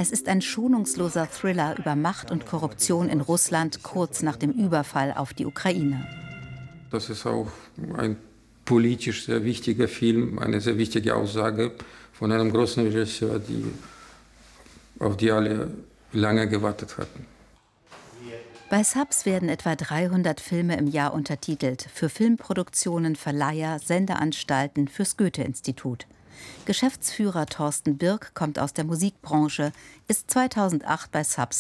Es ist ein schonungsloser Thriller über Macht und Korruption in Russland kurz nach dem Überfall auf die Ukraine. Das ist auch ein politisch sehr wichtiger Film, eine sehr wichtige Aussage von einem großen Regisseur, auf die alle lange gewartet hatten. Bei Subs werden etwa 300 Filme im Jahr untertitelt, für Filmproduktionen, Verleiher, Sendeanstalten, fürs Goethe-Institut. Geschäftsführer Thorsten Birk kommt aus der Musikbranche, ist 2008 bei Subs